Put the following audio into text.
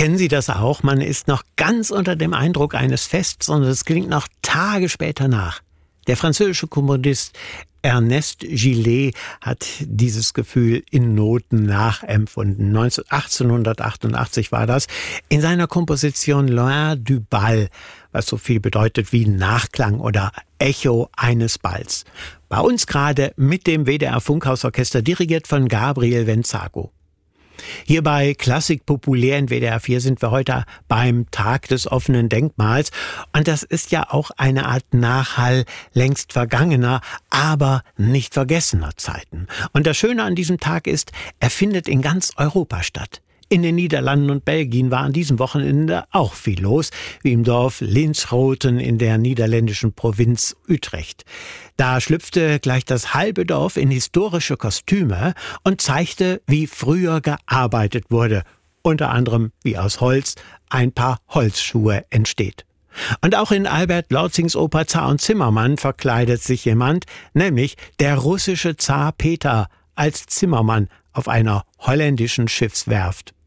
Kennen Sie das auch? Man ist noch ganz unter dem Eindruck eines Fests und es klingt noch Tage später nach. Der französische Komponist Ernest Gillet hat dieses Gefühl in Noten nachempfunden. 1888 war das, in seiner Komposition Loin du Bal, was so viel bedeutet wie Nachklang oder Echo eines Balls. Bei uns gerade mit dem WDR Funkhausorchester, dirigiert von Gabriel Venzago. Hier bei Klassik Populär in WDR 4 sind wir heute beim Tag des offenen Denkmals. Und das ist ja auch eine Art Nachhall längst vergangener, aber nicht vergessener Zeiten. Und das Schöne an diesem Tag ist, er findet in ganz Europa statt. In den Niederlanden und Belgien war an diesem Wochenende auch viel los, wie im Dorf Linschoten in der niederländischen Provinz Utrecht. Da schlüpfte gleich das halbe Dorf in historische Kostüme und zeigte, wie früher gearbeitet wurde. Unter anderem, wie aus Holz ein paar Holzschuhe entsteht. Und auch in Albert Lorzings Oper Zar und Zimmermann verkleidet sich jemand, nämlich der russische Zar Peter als Zimmermann auf einer holländischen Schiffswerft.